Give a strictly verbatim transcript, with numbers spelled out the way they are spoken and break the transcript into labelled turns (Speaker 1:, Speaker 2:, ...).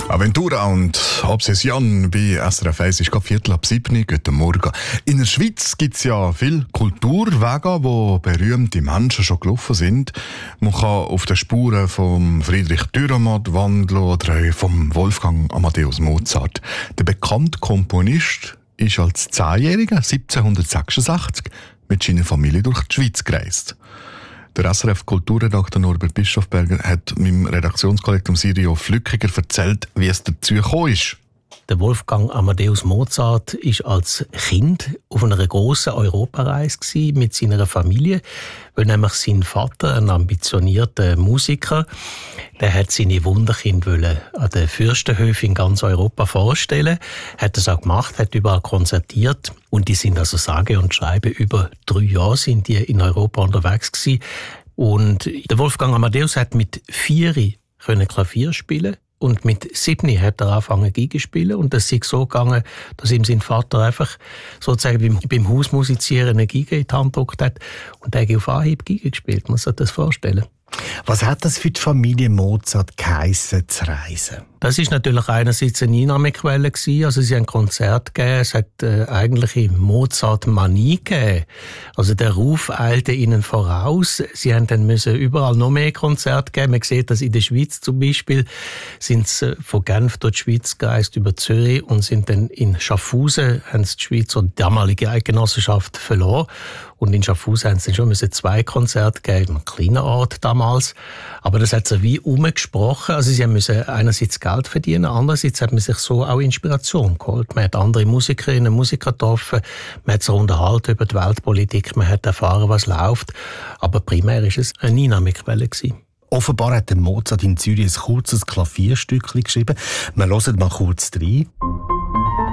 Speaker 1: Aventura und Obsession bei S R F eins ist gerade Viertel ab sieben. Guten Morgen. In der Schweiz gibt es ja viele Kulturwege, wo berühmte Menschen schon gelaufen sind. Man kann auf den Spuren von Friedrich Dürrenmatt wandeln oder vom Wolfgang Amadeus Mozart. Der bekannte Komponist ist als Zehnjähriger siebzehnhundertsechsundachtzig mit seiner Familie durch die Schweiz gereist. Der S R F-Kulturredakteur Norbert Bischofberger hat meinem Redaktionskollegen Sirio Flückiger erzählt, wie es dazu gekommen ist.
Speaker 2: Der Wolfgang Amadeus Mozart war als Kind auf einer grossen Europareise mit seiner Familie, weil nämlich sein Vater, ein ambitionierter Musiker, der hat seine Wunderkinder an den Fürstenhöfen in ganz Europa vorstellen. Hat das auch gemacht, hat überall konzertiert und die sind also sage und schreibe über drei Jahre sind die in Europa unterwegs gewesen. Und der Wolfgang Amadeus hat mit vier können Klavier spielen. Und mit sieben hat er angefangen Geige zu spielen. Und das ist so gegangen, dass ihm sein Vater einfach sozusagen beim, beim Hausmusizieren eine Geige in die Hand gedrückt hat. Und er hat auf Anhieb Geige gespielt. Man muss sich das vorstellen.
Speaker 3: Was hat das für die Familie Mozart geheissen, zu reisen?
Speaker 2: Das ist natürlich einerseits eine Einnahmequelle gewesen. Also sie haben ein Konzert gegeben. Es hat äh, eigentlich Mozart-Manie gegeben. Also der Ruf eilte ihnen voraus. Sie haben dann müssen überall noch mehr Konzerte geben. Man sieht das in der Schweiz zum Beispiel. Sind sie von Genf durch die Schweiz gereist über Zürich und sind dann in Schaffhausen, haben sie die Schweiz und die damalige Eidgenossenschaft verloren. Und in Schaffhausen haben sie dann schon müssen zwei Konzerte geben, ein kleiner Ort damals. Aber das hat sich wie umgesprochen. Also sie müssen einerseits Geld verdienen, andererseits hat man sich so auch Inspiration geholt. Man hat andere Musikerinnen und Musiker getroffen, man hat sich unterhalten über die Weltpolitik, man hat erfahren, was läuft. Aber primär war es eine Einnahmequelle gewesen.
Speaker 3: Offenbar hat der Mozart in Zürich ein kurzes Klavierstückchen geschrieben. Wir hören mal kurz rein.